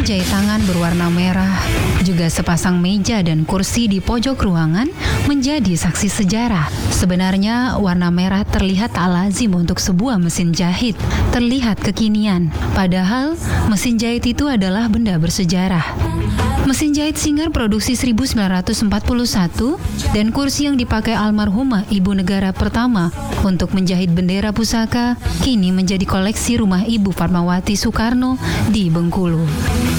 jahit tangan berwarna merah, juga sepasang meja dan kursi di pojok ruangan menjadi saksi sejarah. Sebenarnya warna merah terlihat tak lazim untuk sebuah mesin jahit, terlihat kekinian. Padahal mesin jahit itu adalah benda bersejarah. Mesin jahit Singer produksi 1941 dan kursi yang dipakai almarhumah Ibu Negara pertama untuk menjahit bendera pusaka kini menjadi koleksi rumah Ibu Fatmawati Soekarno di Bengkulu.